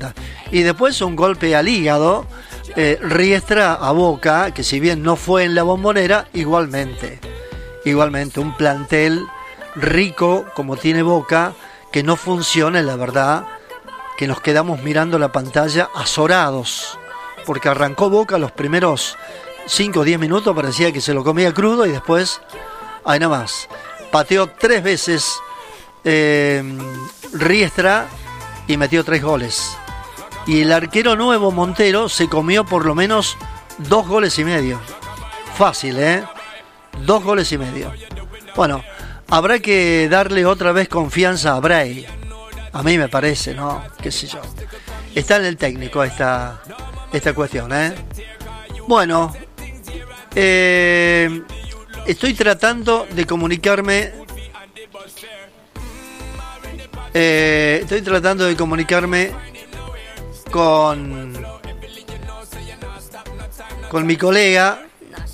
cuenta. Y después un golpe al hígado, Riestra a Boca, que si bien no fue en la Bombonera, igualmente un plantel rico como tiene Boca, que no funciona, la verdad, que nos quedamos mirando la pantalla azorados, porque arrancó Boca los primeros 5 o 10 minutos, parecía que se lo comía crudo, y después, ahí nada más, pateó 3 veces Riestra y metió 3 goles. Y el arquero nuevo, Montero, se comió por lo menos 2 goles y medio. Fácil, 2 goles y medio. Bueno, habrá que darle otra vez confianza a Bray. A mí me parece, ¿no? Qué sé yo. Está en el técnico esta cuestión, Bueno, estoy tratando de comunicarme. Con mi colega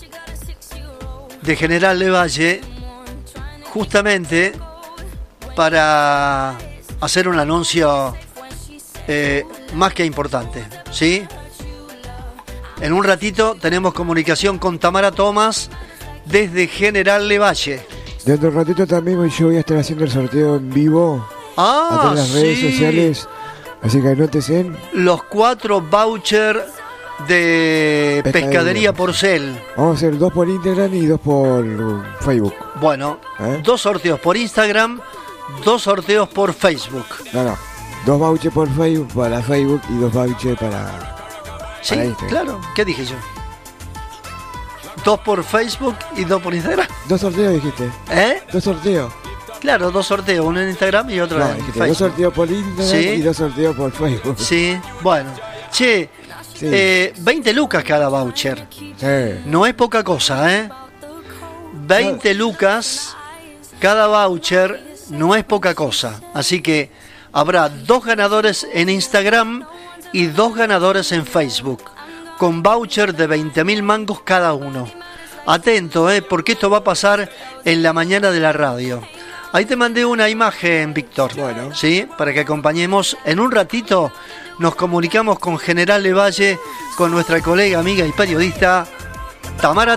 de General Lavalle, justamente para hacer un anuncio más que importante, ¿sí? En un ratito tenemos comunicación con Tamara Tomás desde General Lavalle. Dentro de un ratito también yo voy a estar haciendo el sorteo en vivo a través de las redes sociales. Así que anótense. Los 4 vouchers de Pescadería Porcel. Vamos a hacer 2 por Instagram y 2 por Facebook. Bueno, 2 sorteos por Instagram, 2 sorteos por Facebook. No. 2 vouchers por Facebook para Facebook y 2 vouchers para Instagram. Claro. ¿Qué dije yo? 2 por Facebook y 2 por Instagram. 2 sorteos dijiste. 2 sorteos. Claro, 2 sorteos, uno en Instagram y otro en Facebook. 2 sorteos por Instagram y 2 sorteos por Facebook. Sí, bueno. Che, 20 lucas cada voucher. Sí. No es poca cosa, 20 lucas cada voucher no es poca cosa. Así que habrá 2 ganadores en Instagram y 2 ganadores en Facebook, con voucher de 20.000 mangos cada uno. Atento, porque esto va a pasar en la mañana de la radio. Ahí te mandé una imagen, Víctor. Bueno. ¿Sí? Para que acompañemos. En un ratito nos comunicamos con General Lavalle, con nuestra colega, amiga y periodista Tamara